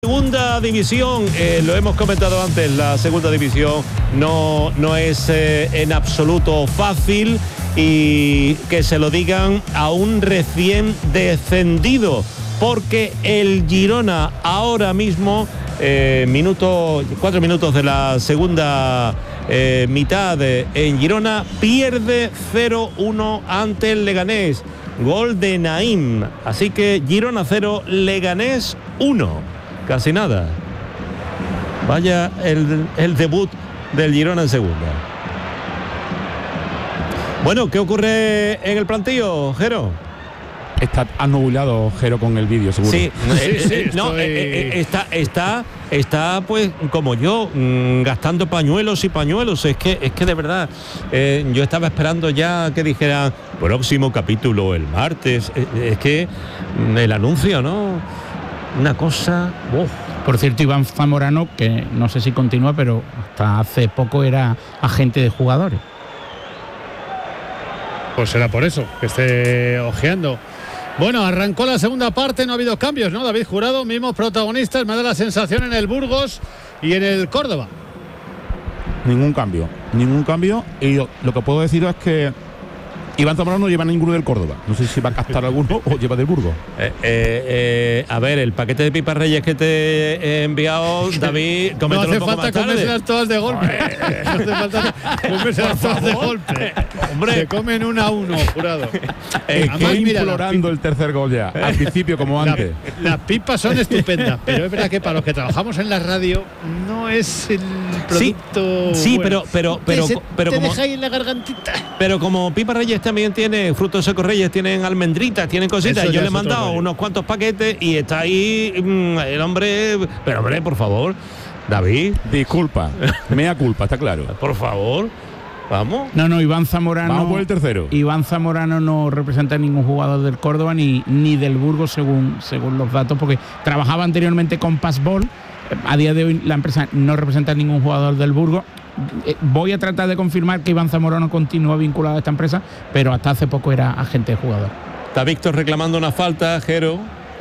Segunda división, lo hemos comentado antes, la segunda división no es en absoluto fácil, y que se lo digan a un recién descendido, porque el Girona ahora mismo, 4 minutos de la segunda mitad en Girona, pierde 0-1 ante el Leganés, gol de Naim, así que Girona 0, Leganés 1. Casi nada. Vaya el debut del Girona en segunda. Bueno, ¿qué ocurre en el plantillo, Jero? Está anubulado Jero con el vídeo, seguro. Sí, está pues como yo, gastando pañuelos y pañuelos. Es que de verdad, yo estaba esperando ya que dijeran próximo capítulo el martes. Es que el anuncio, ¿no? Una cosa... Por cierto, Iván Zamorano, que no sé si continúa, pero hasta hace poco era agente de jugadores. Pues será por eso que esté ojeando. Bueno, arrancó la segunda parte, no ha habido cambios, ¿no? David Jurado, mismos protagonistas, me da la sensación en el Burgos y en el Córdoba. Ningún cambio. Y lo que puedo decir es que Iván Zamorano no lleva ninguno del Córdoba. No sé si va a captar alguno o lleva del Burgos. A ver, el paquete de pipas reyes que te he enviado, David, no hace falta comérselas todas de golpe. No hace falta comérselas todas de golpe. Hombre, se comen 1 a 1, Jurado. Además, implorando el tercer gol ya, al principio como antes. Las pipas son estupendas, pero es verdad que para los que trabajamos en la radio no es el producto. Sí, bueno. pero te como deja ahí en la gargantita. Pero como pipas reyes también tiene frutos secos reyes, tienen almendritas, tienen cositas. Yo le he mandado unos cuantos paquetes y está ahí el hombre. Pero hombre, por favor, David. Disculpa, mea culpa, está claro. Por favor, vamos. No, Iván Zamorano. Vamos por el tercero. Iván Zamorano no representa a ningún jugador del Córdoba ni del Burgos, según los datos, porque trabajaba anteriormente con Passball. A día de hoy la empresa no representa a ningún jugador del Burgos. Voy a tratar de confirmar que Iván Zamorano continúa vinculado a esta empresa, pero hasta hace poco era agente de jugador. Está Víctor reclamando una falta, Jero.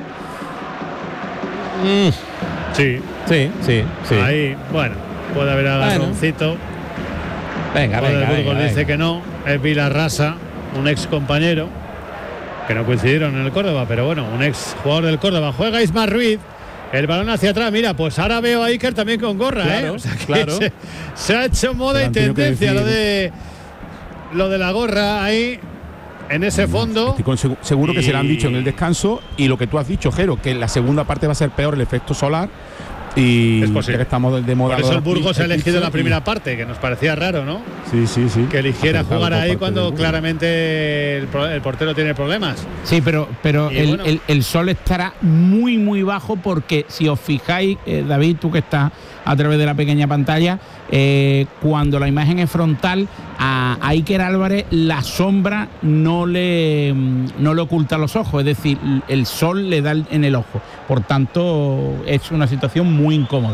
Sí. Ahí, bueno, puede haber agarroncito. Venga. El Burgos dice que no. Es Vilarrasa, un ex compañero, que no coincidieron en el Córdoba, pero bueno, un ex jugador del Córdoba. Juega Ismael Ruiz. El balón hacia atrás, mira, pues ahora veo a Iker también con gorra, claro, o sea que claro. Se ha hecho moda y tendencia lo de la gorra ahí en ese fondo. Estoy seguro que se lo han dicho en el descanso, y lo que tú has dicho, Jero, que en la segunda parte va a ser peor el efecto solar. Y es posible. Ya que estamos de moda. Por eso el Burgos ha elegido la primera parte, que nos parecía raro, ¿no? Sí. Que eligiera jugar ahí cuando claramente el portero tiene problemas. Sí, pero el sol estará muy, muy bajo, porque si os fijáis, David, tú que estás a través de la pequeña pantalla, cuando la imagen es frontal, a Iker Álvarez la sombra no le oculta los ojos, es decir, el sol le da en el ojo. Por tanto, es una situación muy incómoda.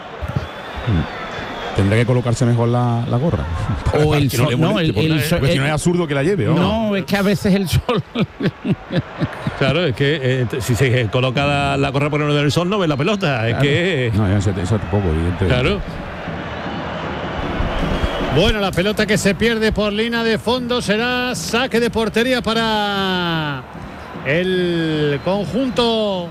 Tendrá que colocarse mejor la gorra. O el sol, porque si no es absurdo que la lleve, ¿o no, es que a veces el sol. Claro, es que si se coloca la gorra por el del sol, no ve la pelota. Es claro. Que. No, eso tampoco, evidentemente. Claro. Bueno, la pelota que se pierde por línea de fondo será saque de portería para el conjunto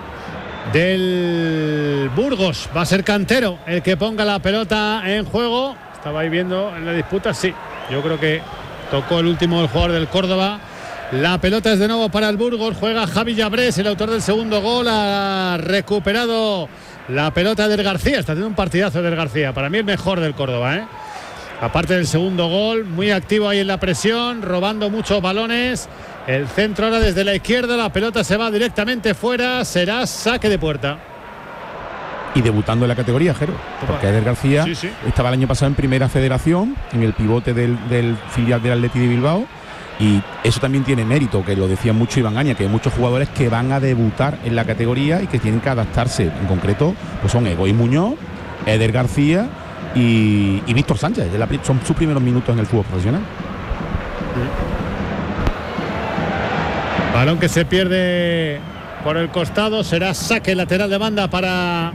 del Burgos. Va a ser Cantero el que ponga la pelota en juego. Estaba ahí viendo en la disputa, sí. Yo creo que tocó el jugador del Córdoba. La pelota es de nuevo para el Burgos. Juega Javi Llabrés, el autor del segundo gol. Ha recuperado la pelota del García. Está teniendo un partidazo del García. Para mí el mejor del Córdoba, Aparte del segundo gol, muy activo ahí en la presión, robando muchos balones. El centro ahora desde la izquierda, la pelota se va directamente fuera, será saque de puerta. Y debutando en la categoría, Jero, porque Eder García estaba el año pasado en Primera Federación, en el pivote del filial del Athletic de Bilbao, y eso también tiene mérito, que lo decía mucho Iván Aña, que hay muchos jugadores que van a debutar en la categoría y que tienen que adaptarse. En concreto, pues son Egoy Muñoz, Eder García y Víctor Sánchez. Son sus primeros minutos en el fútbol profesional. Balón que se pierde por el costado. Será saque lateral de banda para